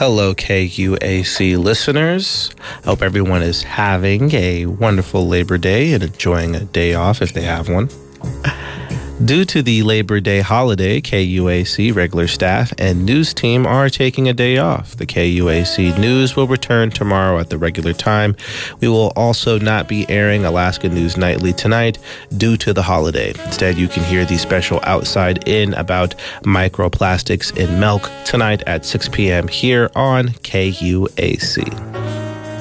Hello, KUAC listeners. I hope everyone is having a wonderful Labor Day and enjoying a day off if they have one. Due to the Labor Day holiday, KUAC regular staff and news team are taking a day off. The KUAC News will return tomorrow at the regular time. We will also not be airing Alaska News Nightly tonight due to the holiday. Instead, you can hear the special Outside In about microplastics in milk tonight at 6 p.m. here on KUAC.